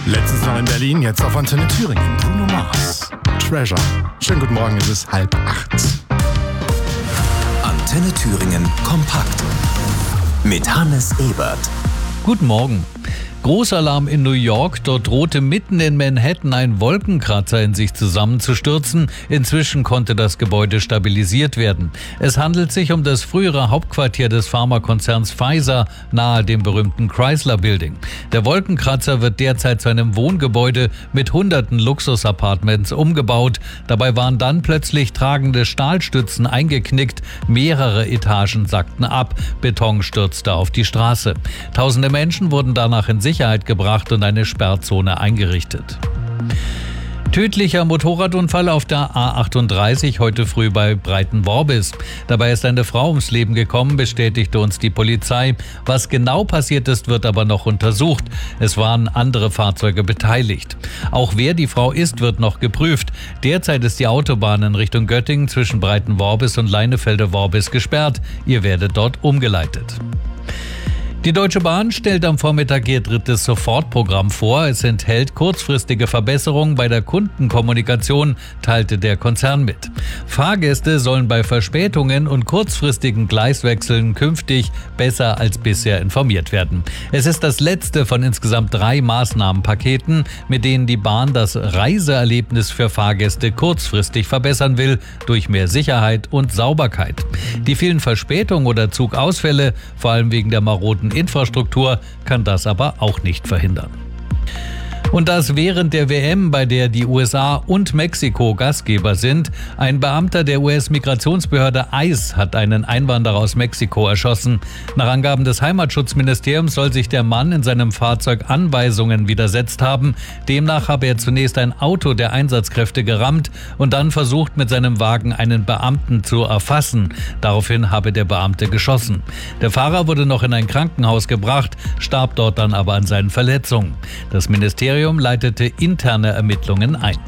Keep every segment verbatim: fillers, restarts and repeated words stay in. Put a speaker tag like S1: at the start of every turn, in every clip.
S1: Letztens noch in Berlin, jetzt auf Antenne Thüringen. Bruno Mars. Treasure. Schönen guten Morgen, es ist halb acht.
S2: Antenne Thüringen kompakt. Mit Hannes Ebert.
S3: Guten Morgen. Großalarm in New York, dort drohte mitten in Manhattan ein Wolkenkratzer in sich zusammenzustürzen. Inzwischen konnte das Gebäude stabilisiert werden. Es handelt sich um das frühere Hauptquartier des Pharmakonzerns Pfizer nahe dem berühmten Chrysler Building. Der Wolkenkratzer wird derzeit zu einem Wohngebäude mit hunderten Luxus-Apartments umgebaut. Dabei waren dann plötzlich tragende Stahlstützen eingeknickt. Mehrere Etagen sackten ab. Beton stürzte auf die Straße. Tausende Menschen wurden danach in Sicherheit gebracht und eine Sperrzone eingerichtet. Tödlicher Motorradunfall auf der A achtunddreißig heute früh bei Breitenworbis. Dabei ist eine Frau ums Leben gekommen, bestätigte uns die Polizei. Was genau passiert ist, wird aber noch untersucht. Es waren andere Fahrzeuge beteiligt. Auch wer die Frau ist, wird noch geprüft. Derzeit ist die Autobahn in Richtung Göttingen zwischen Breitenworbis und Leinefelde-Worbis gesperrt. Ihr werdet dort umgeleitet. Die Deutsche Bahn stellt am Vormittag ihr drittes Sofortprogramm vor. Es enthält kurzfristige Verbesserungen bei der Kundenkommunikation, teilte der Konzern mit. Fahrgäste sollen bei Verspätungen und kurzfristigen Gleiswechseln künftig besser als bisher informiert werden. Es ist das letzte von insgesamt drei Maßnahmenpaketen, mit denen die Bahn das Reiseerlebnis für Fahrgäste kurzfristig verbessern will, durch mehr Sicherheit und Sauberkeit. Die vielen Verspätungen oder Zugausfälle, vor allem wegen der maroden Infrastruktur, kann das aber auch nicht verhindern. Und das während der W M, bei der die U S A und Mexiko Gastgeber sind. Ein Beamter der U S-Migrationsbehörde ICE hat einen Einwanderer aus Mexiko erschossen. Nach Angaben des Heimatschutzministeriums soll sich der Mann in seinem Fahrzeug Anweisungen widersetzt haben. Demnach habe er zunächst ein Auto der Einsatzkräfte gerammt und dann versucht, mit seinem Wagen einen Beamten zu erfassen. Daraufhin habe der Beamte geschossen. Der Fahrer wurde noch in ein Krankenhaus gebracht, starb dort dann aber an seinen Verletzungen. Das Ministerium leitete interne Ermittlungen ein.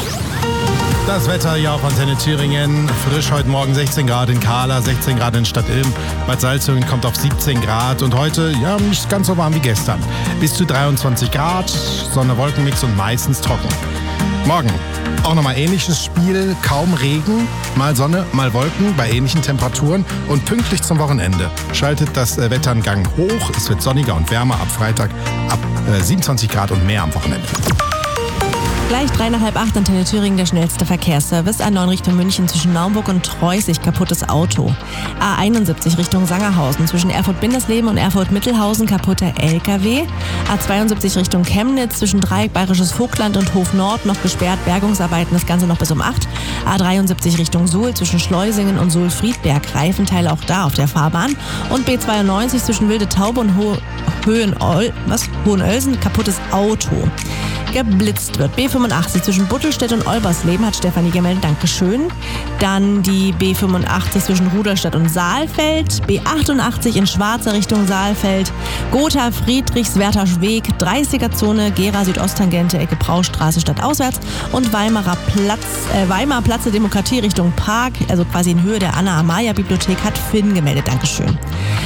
S1: Das Wetter hier auf Antenne Thüringen. Frisch heute Morgen sechzehn Grad in Kahla, sechzehn Grad in Stadtilm. Bad Salzungen kommt auf siebzehn Grad und heute ja nicht ganz so warm wie gestern. Bis zu dreiundzwanzig Grad, Sonne-Wolkenmix und meistens trocken. Morgen auch nochmal ähnliches Spiel, kaum Regen, mal Sonne, mal Wolken bei ähnlichen Temperaturen und pünktlich zum Wochenende schaltet das Wetter einen Gang hoch. Es wird sonniger und wärmer ab Freitag, ab äh, siebenundzwanzig Grad und mehr am Wochenende.
S4: Gleich drei nach halb acht, Antenne Thüringen, der schnellste Verkehrsservice. A neun Richtung München zwischen Naumburg und Treusig, kaputtes Auto. A einundsiebzig Richtung Sangerhausen zwischen Erfurt-Bindersleben und Erfurt-Mittelhausen, kaputter L K W. A zweiundsiebzig Richtung Chemnitz zwischen Dreieck Bayerisches Vogtland und Hof Nord noch gesperrt, Bergungsarbeiten, das Ganze noch bis um acht. A dreiundsiebzig Richtung Suhl zwischen Schleusingen und Suhl-Friedberg, Reifenteile auch da auf der Fahrbahn. Und B zweiundneunzig zwischen Wilde Taube und Ho- Höhenol- was? Hohenölsen, kaputtes Auto. Geblitzt wird. B fünfundachtzig zwischen Buttelstedt und Olbersleben, hat Stefanie gemeldet, Dankeschön. Dann die B fünfundachtzig zwischen Ruderstadt und Saalfeld. B achtundachtzig in Schwarzer Richtung Saalfeld. Gotha, Friedrichswerther-Weg, dreißiger-Zone, Gera Südosttangente, Ecke Braustraße stadtauswärts. Und Weimarer Platz, äh, Weimar Platz der Demokratie Richtung Park, also quasi in Höhe der Anna-Amalia-Bibliothek, hat Finn gemeldet, Dankeschön.